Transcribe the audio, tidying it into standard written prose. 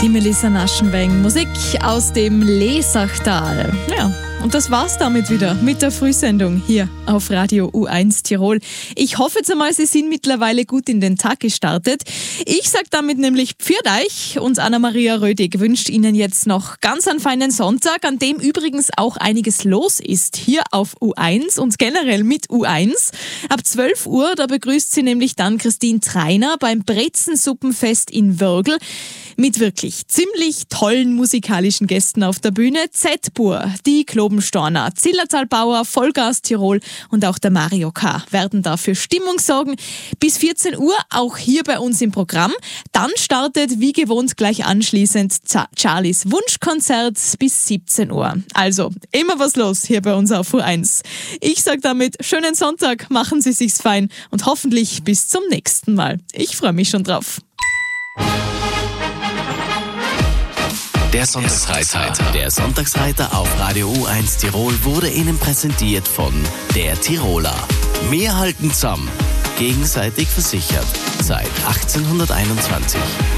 Die Melissa Naschenweng, Musik aus dem Lesachtal. Ja, und das war's damit wieder mit der Frühsendung hier auf Radio U1 Tirol. Ich hoffe jetzt einmal, Sie sind mittlerweile gut in den Tag gestartet. Ich sage damit nämlich Pfiat euch und Anna-Maria Rödig wünscht Ihnen jetzt noch ganz einen feinen Sonntag, an dem übrigens auch einiges los ist hier auf U1 und generell mit U1. Ab 12 Uhr, da begrüßt sie nämlich dann Christine Treiner beim Brezensuppenfest in Wörgl mit wirklich ziemlich tollen musikalischen Gästen auf der Bühne. Z-Bur, die Klobenstorner, Zillertalbauer, Vollgas Tirol und auch der Mario K. werden da für Stimmung sorgen. Bis 14 Uhr auch hier bei uns im Programm. Dann startet wie gewohnt gleich anschließend Charlies Wunschkonzert bis 17 Uhr. Also immer was los hier bei uns auf U1. Ich sage damit schönen Sonntag, machen Sie sich's fein und hoffentlich bis zum nächsten Mal. Ich freue mich schon drauf. Der Sonntagsreiter. Der Sonntagsreiter auf Radio U1 Tirol wurde Ihnen präsentiert von der Tiroler. Wir halten zusammen. Gegenseitig versichert. Seit 1821.